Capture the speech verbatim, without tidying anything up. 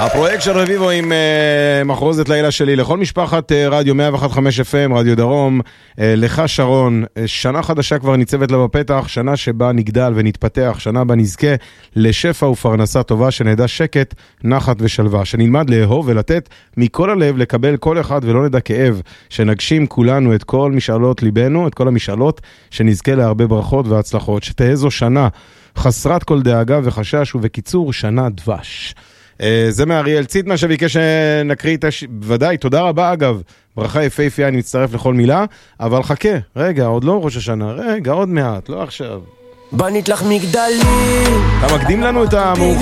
הפרויקט של רביבו עם uh, מחרוזת לילה שלי לכל משפחת uh, רדיו מאה ואחת נקודה חמש אף אם, רדיו דרום, uh, לך שרון, uh, שנה חדשה כבר ניצבת לה בפתח, שנה שבה נגדל ונתפתח, שנה בה נזכה לשפע ופרנסה טובה, שנדע שקט, נחת ושלווה, שנלמד לאהוב ולתת מכל הלב, לקבל כל אחד ולא נדע כאב, שנגשים כולנו את כל משאלות ליבנו, את כל המשאלות, שנזכה להרבה ברכות והצלחות, שתהיה זו שנה חסרת כל דאגה וחשש, ובקיצור שנה דבש. זה מאריאל ציטמה שביקש שנקריא את הש... ודאי, תודה רבה אגב, ברכה יפהפייה, אני מצטרף לכל מילה, אבל חכה, רגע, עוד לא ראש השנה, רגע, עוד מעט, לא עכשיו. בנית לך מגדלים, אתה מקדים לנו את המאוחר.